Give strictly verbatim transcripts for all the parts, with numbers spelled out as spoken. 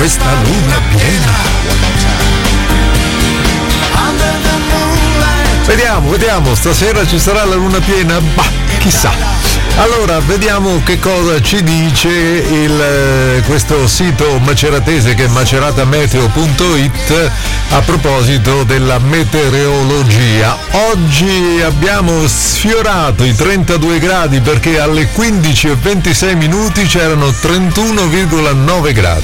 questa luna piena. Vediamo, vediamo, stasera ci sarà la luna piena? Bah, chissà. Allora, vediamo che cosa ci dice il, questo sito maceratese che è maceratameteo punto it a proposito della meteorologia. Oggi abbiamo sfiorato i trentadue gradi perché alle quindici e ventisei minuti c'erano trentuno virgola nove gradi.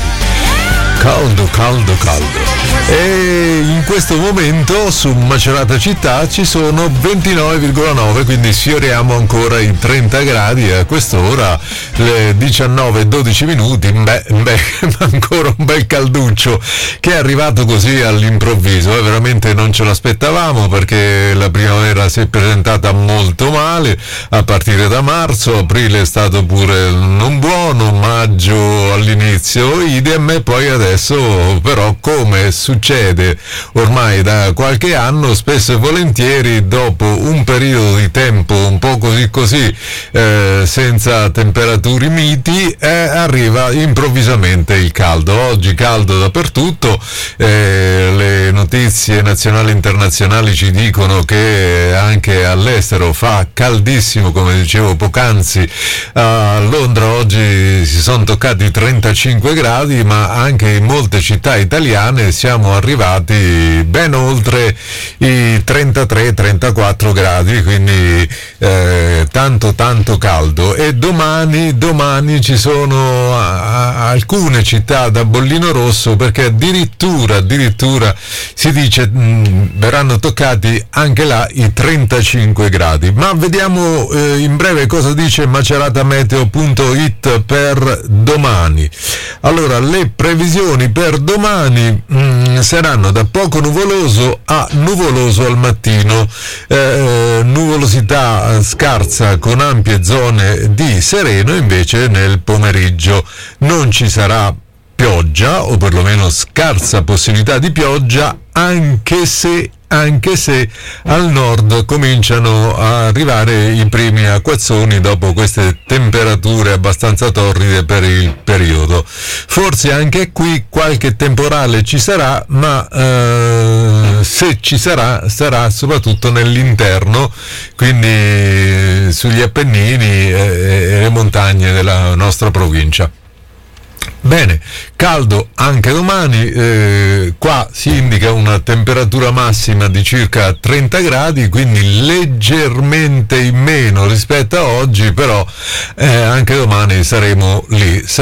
Caldo, caldo, caldo. E in questo momento su Macerata Città ci sono ventinove virgola nove, quindi sfioriamo ancora i trenta gradi e a quest'ora le diciannove e dodici minuti, beh, beh, ancora un bel calduccio che è arrivato così all'improvviso, eh, veramente non ce l'aspettavamo perché la primavera si è presentata molto male a partire da marzo, aprile è stato pure non buono, maggio all'inizio idem e poi adesso Adesso però, come succede ormai da qualche anno, spesso e volentieri dopo un periodo di tempo un po' così così eh, senza temperature miti eh, arriva improvvisamente il caldo. Oggi caldo dappertutto, eh, le notizie nazionali e internazionali ci dicono che anche all'estero fa caldissimo, come dicevo poc'anzi. A Londra oggi si sono toccati i trentacinque gradi, ma anche in molte città italiane siamo arrivati ben oltre i trentatré trentaquattro gradi, quindi eh, tanto tanto caldo. E domani domani ci sono a, a, alcune città da bollino rosso perché addirittura addirittura si dice mh, verranno toccati anche là i trentacinque gradi. Ma vediamo eh, in breve cosa dice maceratameteo punto it per domani. Allora, le previsioni per domani mh, saranno da poco nuvoloso a nuvoloso al mattino, eh, nuvolosità scarsa con ampie zone di sereno invece nel pomeriggio. Non ci sarà pioggia, o perlomeno scarsa possibilità di pioggia, anche se anche se al nord cominciano a arrivare i primi acquazzoni dopo queste temperature abbastanza torride per il periodo. Forse anche qui qualche temporale ci sarà, ma eh, se ci sarà sarà soprattutto nell'interno, quindi sugli Appennini e le montagne della nostra provincia. Bene, caldo anche domani, eh, qua si indica una temperatura massima di circa trenta gradi, quindi leggermente in meno rispetto a oggi, però eh, anche domani saremo lì.